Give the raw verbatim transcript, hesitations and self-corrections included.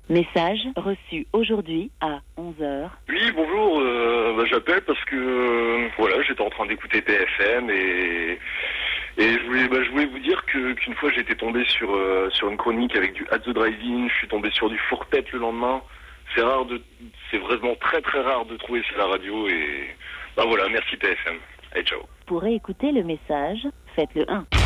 Message reçu aujourd'hui à onze heures. Oui, bonjour, euh, bah, j'appelle parce que euh, voilà, j'étais en train d'écouter P F M et, et je, voulais, bah, je voulais vous dire que, qu'une fois j'étais tombé sur, euh, sur une chronique avec du At the Drive-In, je suis tombé sur du Four-Tête le lendemain. C'est rare de, c'est vraiment très très rare de trouver ça à la radio et bah voilà, merci P F M. Allez, ciao. Pour écouter le message, faites le un.